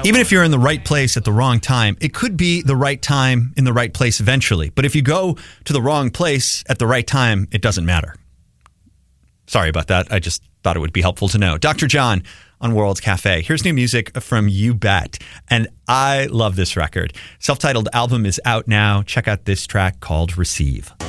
Even if you're in the right place at the wrong time, it could be the right time in the right place eventually. But if you go to the wrong place at the right time, it doesn't matter. Sorry about that. I just thought it would be helpful to know. Dr. John on World's Cafe. Here's new music from You Bet. And I love this record. Self-titled album is out now. Check out this track called Receive.